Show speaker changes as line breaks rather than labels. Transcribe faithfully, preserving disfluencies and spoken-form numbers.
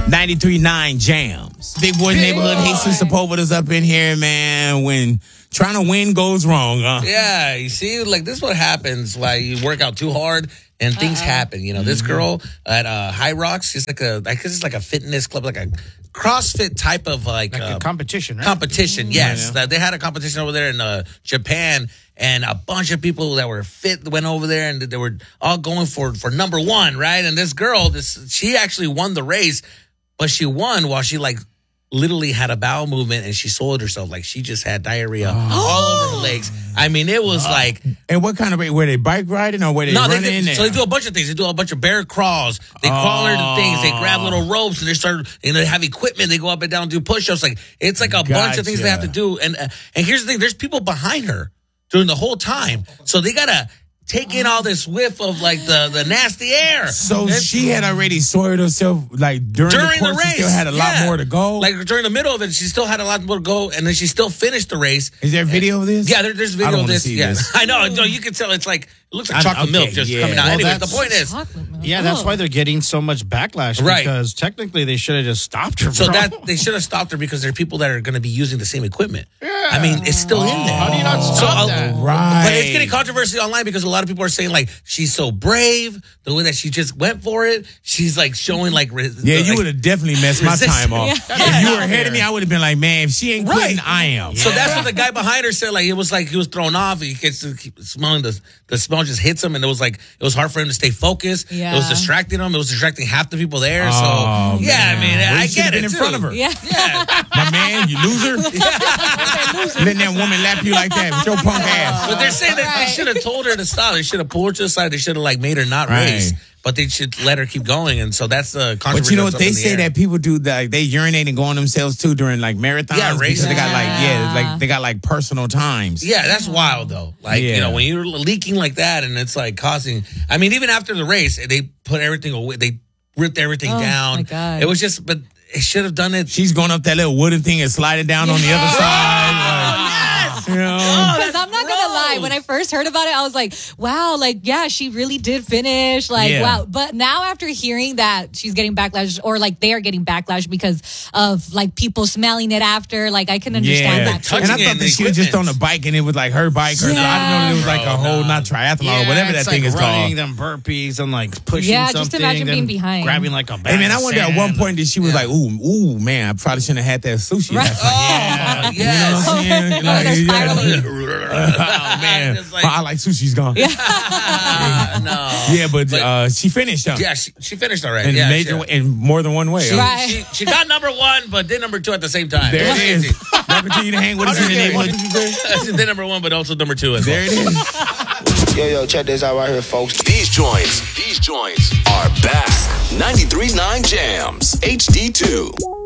ninety-three point nine Jams. Big Boy Neighborhood. Jesus Sepulveda's up in here, man. When trying to win goes wrong, huh?
Yeah, you see, like this is what happens while you work out too hard and things uh-uh. happen. You know, this girl at uh, High Rocks is like a, I guess it's like a fitness club, like a CrossFit type of like,
like uh, a competition, right?
Competition,
mm-hmm.
yes.
Yeah, yeah.
They had a competition over there in uh, Japan, and a bunch of people that were fit went over there, and they were all going for for number one, right? And this girl, this she actually won the race, but she won while she like literally had a bowel movement, and she soiled herself. Like she just had diarrhea oh. all over her legs. I mean, it was uh, like.
And what kind of were they bike riding or were they
no,
running?
They did, so they do a bunch of things. They do a bunch of bear crawls. They oh. crawl into things. They grab little ropes and they start. And they have equipment. They go up and down and do push-ups. Like it's like a gotcha. bunch of things they have to do. And uh, and here's the thing: there's people behind her during the whole time, so they gotta take in all this whiff of like the, the nasty air.
So it's, she had already soiled herself like during, during the course. The race. She still had a yeah. lot more to go.
Like during the middle of it, she still had a lot more to go, and then she still finished the race.
Is there video
and,
of this?
Yeah, there, there's video
I
of this. Yeah,
this.
I know. No, you can tell it's like it looks like chocolate
okay,
milk just
yeah.
coming out.
Well,
anyway, the point is,
yeah, that's why they're getting so much backlash.
Right.
Because technically they should have just stopped her.
So
bro.
that they should have stopped her because there are people that are going to be using the same equipment. Yeah. I mean, it's still oh, in there.
How do you not stop
so,
that?
Right.
But it's getting controversy online because a lot of people are saying like she's so brave, the way that she just went for it. She's like showing like
yeah, you
like,
would have definitely messed my time off.
Yeah.
If you were ahead of me, I would have been like, man, if she ain't quitting, right. I am.
So yeah. that's what the guy behind her said. Like it was like he was thrown off. He gets to keep smelling the the smell just hits him, and it was like it was hard for him to stay focused.
Yeah.
It was distracting him. It was distracting half the people there.
Oh,
so yeah,
man.
I mean,
well,
I get
been
it
in
too.
front of her.
Yeah,
yeah.
My man, you loser.
Yeah.
Letting that woman lap you like that with your punk ass.
But they're saying that right. they should have told her to stop. They should have pulled her to the side. They should have like made her not
right.
race. But they should let her keep going, and so that's the controversy.
But you know what they
the
say
air.
that people do that they urinate and go on themselves too during like marathons.
Yeah, races.
They got like yeah, like they got like personal times.
Yeah, that's wild though. Like
yeah.
you know when you're leaking like that and it's like causing. I mean, even after the race, they put everything away. They ripped everything
oh,
down.
My God.
It was just, but it should have done it.
She's going up that little wooden thing and sliding down yeah. on the other side. Like,
yes.
You know.
Because I'm not gonna lie, when I first heard about it, I was like, "Wow, like yeah, she really did finish." Like
yeah.
wow, but now after hearing that she's getting backlash, or like they are getting backlash because of like people smelling it after, like I can understand
yeah.
that. Too.
And I thought that she was just on a bike and it was like her bike, or yeah. I didn't know it was like a whole not triathlon
yeah,
or whatever that
it's
thing
like
is
running
called.
Them burpees and like pushing
yeah,
something.
just imagine
then
being behind,
grabbing like a bag.
Hey man, I
of
wonder
sand.
at one point that she was
yeah.
like, "Ooh, ooh, man, I probably shouldn't have had that sushi."
Right.
Last night.
Oh, yes.
You know what I'm saying?
Oh, they're spiraling.
Oh man,
like,
I like sushi's gone.
Yeah.
uh, no.
Yeah, but,
But-
uh, she finished though.
Yeah, she, she finished all right.
in
yeah,
major,
she,
in more than one way.
she,
huh?
Right.
she, she got number one, but did number two at the same time.
There
was
it is.
easy.
Y'all continue to hang with us in the neighborhood.
She did number one, but also number two as
There
well.
it is.
Yo, yo, check this out right here, folks.
These joints, these joints are back. ninety-three point nine Jams, H D two.